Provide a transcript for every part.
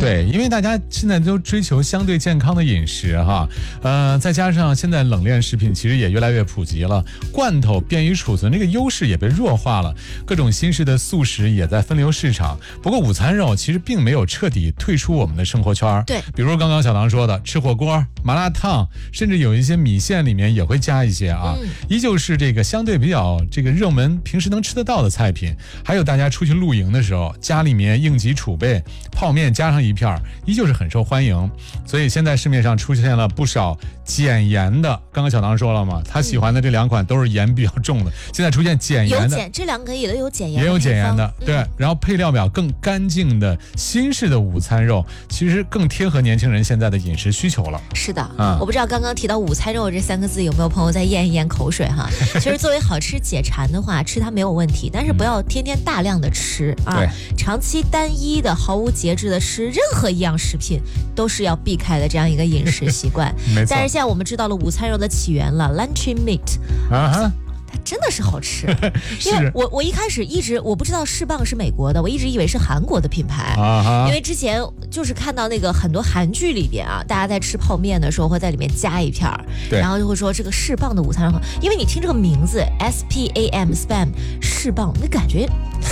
对，因为大家现在都追求相对健康的饮食哈，再加上现在冷链食品其实也越来越普及了，罐头便于储存这个优势也被弱化了，各种新式的速食也在分流市场。不过午餐肉其实并没有彻底退出我们的生活圈。 对， 比如刚刚小唐说的，吃火锅、麻辣烫，甚至有一些米线里面也会加一些啊，依旧是这个相对比较这个热门，平时能吃得到的菜品。还有大家出去露营的时候，家里面应急储备，泡面加上一片，依旧是很受欢迎。所以现在市面上出现了不少减盐的，刚刚小唐说了嘛，他喜欢的这2款都是盐比较重的，现在出现减盐的， 这2个也都有减盐， 也有减盐的，对。然后配料表更干净的新式的午餐肉，其实更贴合年轻人现在的饮食需求了。 是的，我不知道刚刚提到午餐肉这3个字，有没有朋友在咽一咽口水哈？其实作为好吃解馋的话，吃它没有问题，但是不要天天大量的吃啊。长期单一的毫无节制的吃任何一样食品，都是要避开的这样一个饮食习惯。但是现在我们知道了午餐肉的起源了 ，Lunch Meat。它真的是好吃，因为我一开始我不知道世棒是美国的，我一直以为是韩国的品牌，因为之前就是看到那个很多韩剧里边啊，大家在吃泡面的时候会在里面加一片，然后就会说这个世棒的午餐肉，因为你听这个名字 SPAM 世棒，那感觉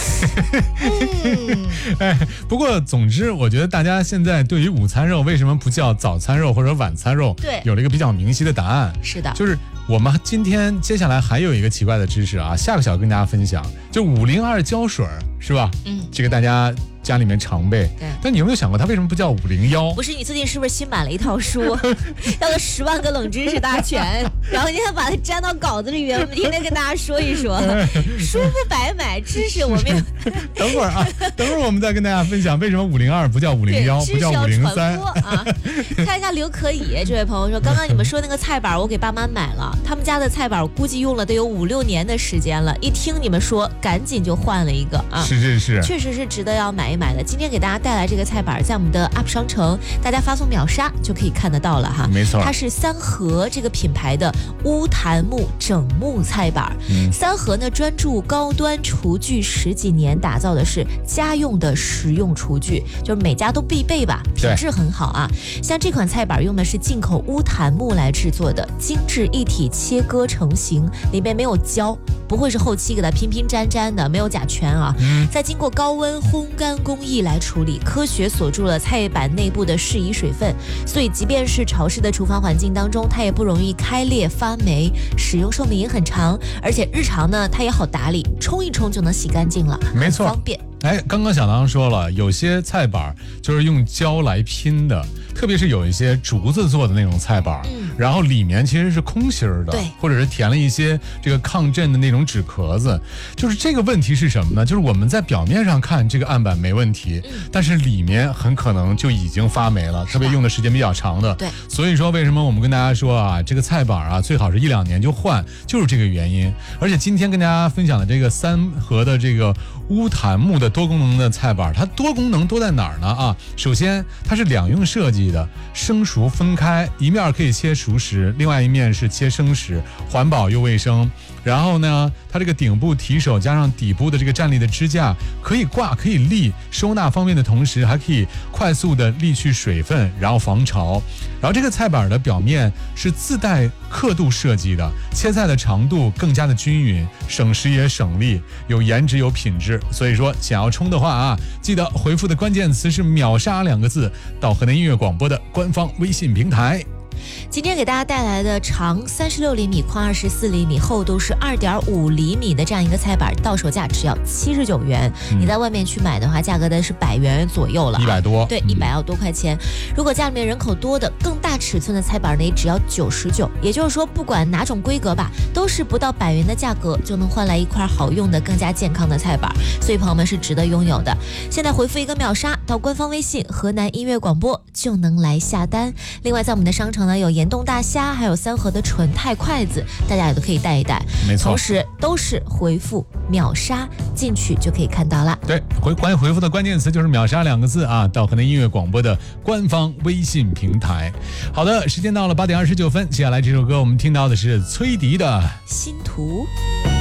不过总之我觉得大家现在对于午餐肉为什么不叫早餐肉或者晚餐肉，有了一个比较明晰的答案。 是的， 就是我们今天接下来还有一个奇怪的知识啊，下个小时跟大家分享，就502胶水是吧？这个大家家里面常备。 对， 但你有没有想过它为什么不叫501？ 不是，你最近是不是新买了一套书，叫做10万个冷知识大全，然后今天把它粘到稿子里面，我们今天跟大家说一说，书不白买，知识我们等会儿我们再跟大家分享为什么502不叫501，不叫503 啊。看一下刘可以这位朋友说，刚刚你们说那个菜板我给爸妈买了，他们家的菜板我估计用了得有5、6年的时间了，一听你们说赶紧就换了一个啊。 是， 确实是值得要买一买的。今天给大家带来这个菜板，在我们的 App 商城，大家发送秒杀就可以看得到了哈。 没错， 它是三和这个品牌的乌檀木整木菜板。三和呢专注高端厨具10几年，打造的是家用的实用厨具，就是每家都必备吧，品质很好啊。像这款菜板用的是进口乌檀木来制作的，精致一体切割成型，里面没有胶，不会是后期给它拼拼粘粘的，没有甲醛啊。再经过高温烘干工艺来处理，科学锁住了菜板内部的适宜水分，所以即便是潮湿的厨房环境当中，它也不容易开裂发霉，使用寿命也很长，而且日常呢它也好打理，冲一冲就能洗干净了， 没错， 方便。 刚刚小唐说了，有些菜板就是用胶来拼的，特别是有一些竹子做的那种菜板，然后里面其实是空心的， 对， 或者是填了一些这个抗震的那种纸壳子。就是这个问题是什么呢？就是我们在表面上看这个案板没问题，但是里面很可能就已经发霉了，特别用的时间比较长的。 对， 所以说为什么我们跟大家说啊，这个菜板啊最好是1、2年就换，就是这个原因。而且今天跟大家分享的这个三和的这个乌檀木的多功能的菜板，它多功能多在哪儿呢？啊，首先它是2用设计的，生熟分开，一面可以切熟食，另外一面是切生食，环保又卫生。然后呢，它这个顶部提手加上底部的这个站立的支架，可以挂可以立，收纳方便的同时，还可以快速的沥去水分，然后防潮。然后这个菜板的表面是自带刻度设计的，切菜的长度更加的均匀，省时也省力，有颜值有品质。所以说想要冲的话啊，记得回复的关键词是秒杀2个字到河南音乐广播的官方微信平台。 今天给大家带来的长36厘米、宽24厘米、厚度是2.5厘米的这样一个菜板，到手价只要79元。你在外面去买的话，价格的是100元左右了 ，100多， 对，100多块钱。如果家里面人口多的，更大尺寸的菜板呢，也只要99。也就是说，不管哪种规格吧，都是不到100元的价格就能换来一块好用的、更加健康的菜板，所以朋友们是值得拥有的。现在回复一个秒杀到官方微信河南音乐广播就能来下单。另外，在我们的商城呢，有盐冻大虾，还有三和的纯钛筷子，大家也都可以带一带。 没错， 同时都是回复秒杀进去就可以看到了。 对，回复的关键词就是秒杀2个字啊，到河南音乐广播的官方微信平台。好的，时间到了8点29分，接下来这首歌我们听到的是崔迪的《 星途》。